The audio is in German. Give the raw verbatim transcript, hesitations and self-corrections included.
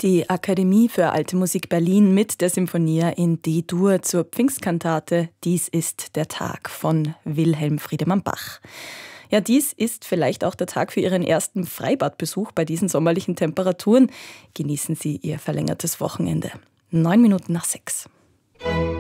Die Akademie für Alte Musik Berlin mit der Sinfonia in D-Dur zur Pfingstkantate Dies ist der Tag von Wilhelm Friedemann Bach. Ja, dies ist vielleicht auch der Tag für Ihren ersten Freibadbesuch bei diesen sommerlichen Temperaturen. Genießen Sie Ihr verlängertes Wochenende. Neun Minuten nach sechs.